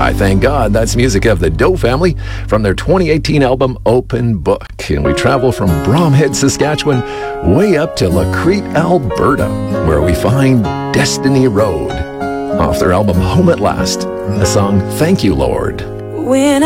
I thank God. That's music of the Doe Family from their 2018 album Open Book. And we travel from Bromhead, Saskatchewan, way up to Lacrete, Alberta, where we find Destiny Road off their album Home at Last, the song Thank You, Lord. When